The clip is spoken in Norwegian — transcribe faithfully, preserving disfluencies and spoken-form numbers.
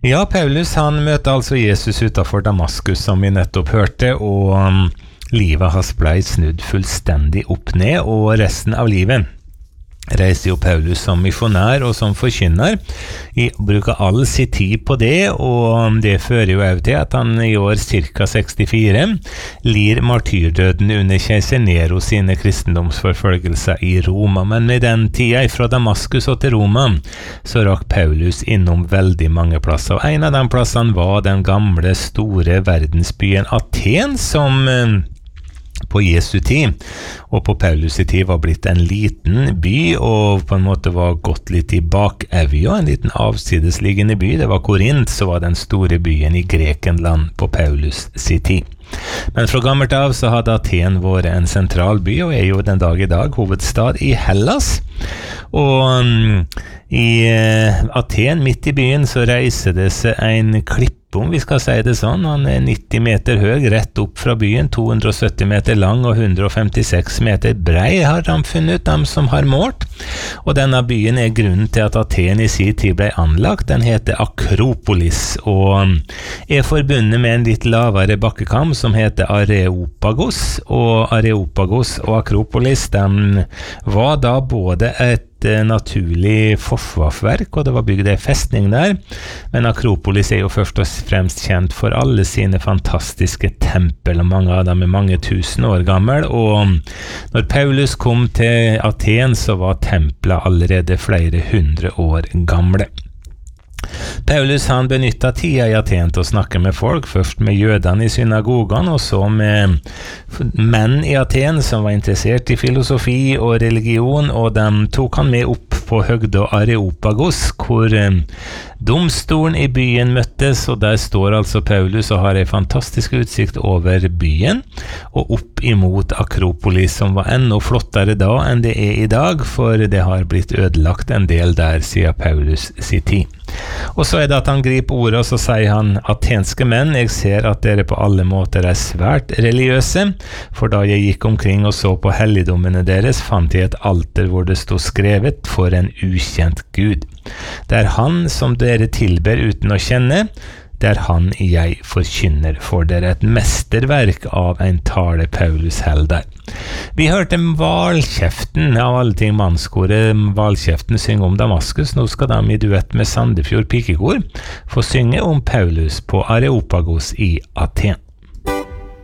Ja, Paulus han møter altså Jesus utenfor Damaskus, som vi nettopp hørte, og um, livet hans ble snudd fullstendig opp ned, og resten av livet reiser jo Paulus som misjonær og som forkynner. I bruker all sin tid på det, og det fører jo også til at han i år ca. sekstifire lir martyrdøden under keiser Nero sine kristendomsforfølgelser i Roma. Men med den tida fra Damaskus og til Roma så rakk Paulus innom veldig mange plasser, og en av de plassene var den gamle store verdensbyen Aten, som på Jesu tid og på Paulus tid var blitt en liten by, og på en måte var gått litt i bakevja, en liten avsidesliggende by. Det var Korint, så var den store byen i Grekenland på Paulus tid. Men fra gammelt av så hadde Aten vært en sentral by, og er jo den dag i dag hovedstad i Hellas. Og um, i uh, Aten, midt i byen, så reiser det seg en klipp, om vi skal si det sånn. Han er nitti meter høy, rett opp fra byen, to hundre og sytti meter lang og hundre og femtiseks meter brei, har de funnet, de som har målt. Og denne byen er grunnen til at Aten i sin tid ble anlagt. Den heter Akropolis, og er forbundet med en litt lavere bakkekam som heter Areopagos, og Areopagos og Akropolis, de var da både et naturlig forsvarsverk, og det var bygd en festning der, men Akropolis er jo først og fremst kjent for alle sine fantastiske tempel, og mange av dem er mange tusen år gammel, og når Paulus kom til Aten så var templer allerede flere hundre år gamle. Paulus han benyttet tida i Aten til å snakke med folk, først med jødene i synagogen, og så med menn i Aten som var interessert i filosofi og religion, og de tok han med opp på høgda Areopagos, hvor eh, domstolen i byen møttes, og der står altså Paulus og har en fantastisk utsikt over byen, og opp imot Akropolis, som var enda flottere da enn det er i dag, for det har blitt ødelagt en del der, sier Paulus sin tid. Og så er det at han griper ordet, og så sier han: atenske menn, jeg ser at dere på alle måter er svært religiøse, for da jeg gikk omkring og så på helligdommene deres, fant jeg et alter hvor det stod skrevet: for en ukjent Gud. Det er han som dere tilber uten å kjenne, det er han jeg forkynner for dere. Et mesterverk av en tale Paulus held der. Vi hørte Valkjeften, av alle ting mannskoret Valkjeften synge om Damaskus. Nå skal de i duett med Sandefjord Pikekor få synge om Paulus på Areopagos i Aten.